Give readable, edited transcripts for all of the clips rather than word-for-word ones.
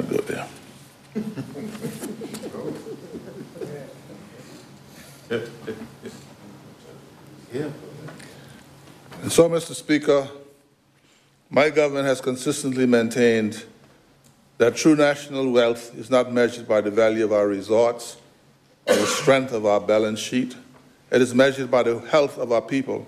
go there. And so, Mr. Speaker, my government has consistently maintained that true national wealth is not measured by the value of our resorts or the strength of our balance sheet. It is measured by the health of our people.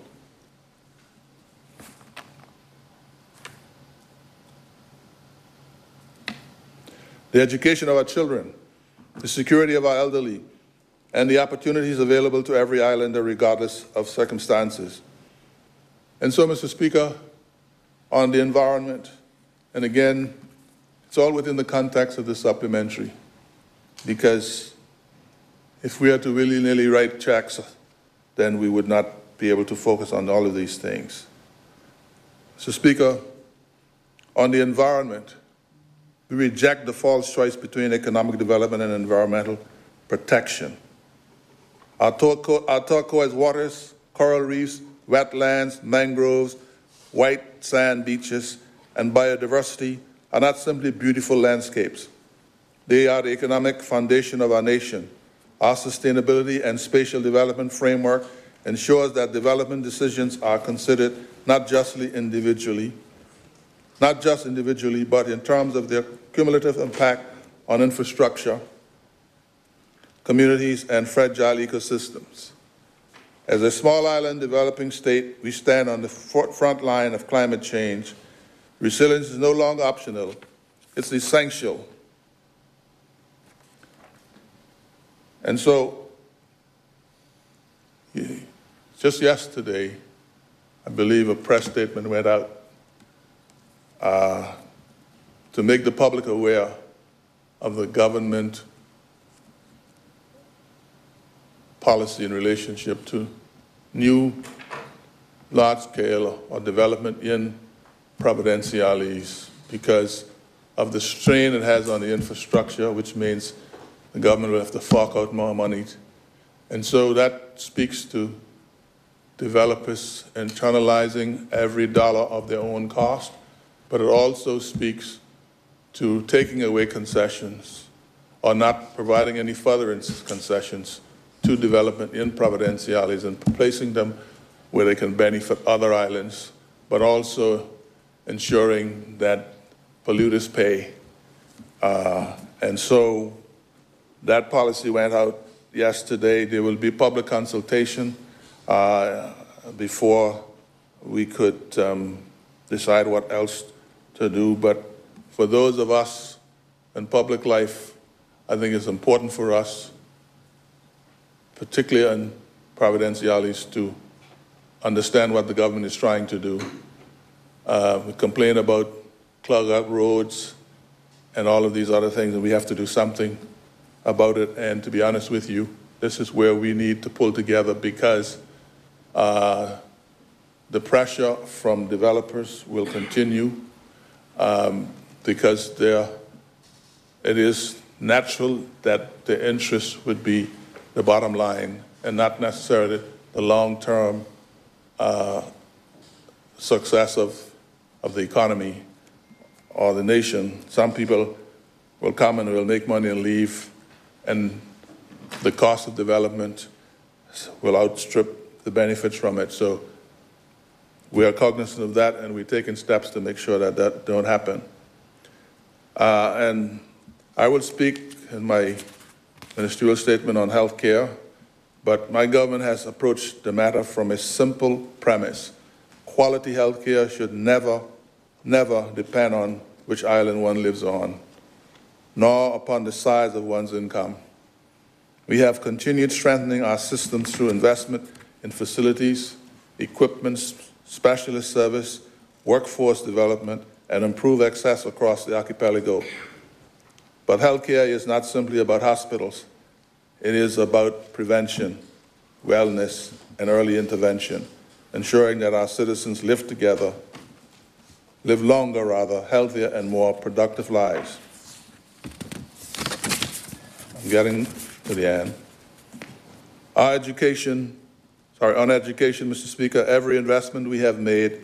The education of our children, the security of our elderly, and the opportunities available to every islander regardless of circumstances. And so, Mr. Speaker, on the environment, and again, it's all within the context of the supplementary, because if we are to willy-nilly write checks, then we would not be able to focus on all of these things. Mr. Speaker, on the environment, we reject the false choice between economic development and environmental protection. Our turquoise waters, coral reefs, wetlands, mangroves, white sand beaches, and biodiversity are not simply beautiful landscapes. They are the economic foundation of our nation. Our sustainability and spatial development framework ensures that development decisions are considered not just individually, but in terms of their cumulative impact on infrastructure, communities, and fragile ecosystems. As a small island developing state, we stand on the front line of climate change. Resilience is no longer optional, it's essential. And so, just yesterday, I believe a press statement went out to make the public aware of the government policy in relationship to new large-scale or development in Providenciales because of the strain it has on the infrastructure, which means the government will have to fork out more money. And so that speaks to developers internalizing every dollar of their own cost, but it also speaks to taking away concessions or not providing any further concessions to development in Providenciales and placing them where they can benefit other islands, but also ensuring that polluters pay. And so that policy went out yesterday. There will be public consultation before we could decide what else to do. But for those of us in public life, I think it's important for us, particularly in Providenciales, to understand what the government is trying to do. We complain about clogged up roads and all of these other things, and we have to do something about it. And to be honest with you, this is where we need to pull together, because the pressure from developers will continue because it is natural that the interest would be the bottom line and not necessarily the long-term success of the economy or the nation. Some people will come and will make money and leave, and the cost of development will outstrip the benefits from it. So we are cognizant of that, and we're taking steps to make sure that that don't happen. And I will speak in my ministerial statement on health care, but my government has approached the matter from a simple premise. Quality health care should never depend on which island one lives on, nor upon the size of one's income. We have continued strengthening our systems through investment in facilities, equipment, specialist service, workforce development, and improved access across the archipelago. But healthcare is not simply about hospitals. It is about prevention, wellness, and early intervention, ensuring that our citizens live longer, healthier and more productive lives. I'm getting to the end. On education, Mr. Speaker, every investment we have made